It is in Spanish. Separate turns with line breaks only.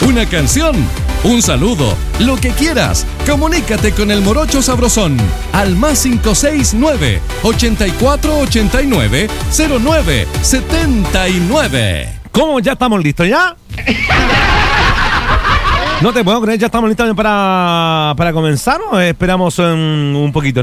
una canción, un saludo, lo que quieras. Comunícate con el Morocho Sabrosón al +569 8489 0979.
¿Cómo? ¿Ya estamos listos ya? No te puedo creer, ya estamos listos para comenzar, ¿o esperamos un poquito?